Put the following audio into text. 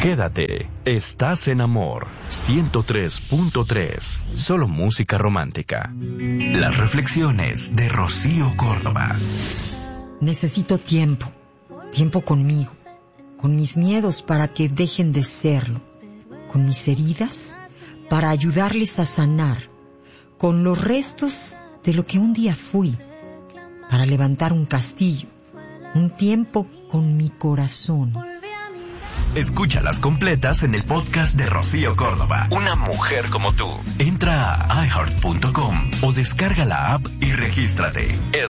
Quédate, estás en Amor 103.3, solo música romántica. Las reflexiones de Rocío Córdoba. Necesito tiempo conmigo, con mis miedos para que dejen de serlo, con mis heridas para ayudarles a sanar, con los restos de lo que un día fui, para levantar un castillo, un tiempo con mi corazón. Escúchalas completas en el podcast de Rocío Córdoba, una mujer como tú. Entra a iHeart.com o descarga la app y regístrate. Es